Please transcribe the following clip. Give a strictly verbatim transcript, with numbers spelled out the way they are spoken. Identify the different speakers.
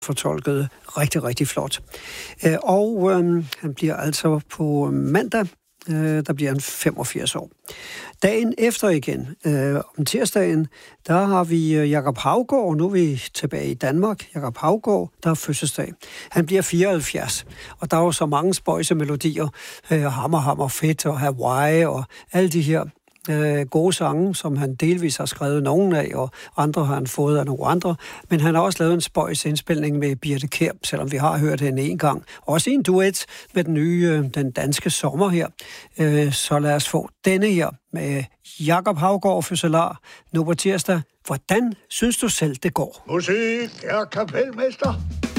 Speaker 1: fortolket rigtig, rigtig flot. Øh, og øh, han bliver altså på mandag, øh, der bliver han femogfirs år. Dagen efter igen, øh, om tirsdagen, der har vi Jakob Haugaard, nu er vi tilbage i Danmark. Jakob Haugaard, der har fødselsdag. Han bliver fireoghalvfjerds, og der er jo så mange spøjse melodier, øh, Hammer, Hammer, Fedt og Hawaii og alle de her øh, gode sange, som han delvis har skrevet nogen af, og andre har han fået af nogle andre. Men han har også lavet en spøjs indspilning med Birthe Kjær, selvom vi har hørt hende en gang. Også en duet med den nye, øh, den danske sommer her. Øh, så lad os få denne her med Jakob Haugaard fødselar nu på tirsdag. Hvordan synes du selv, det går?
Speaker 2: Musik er kapelmester.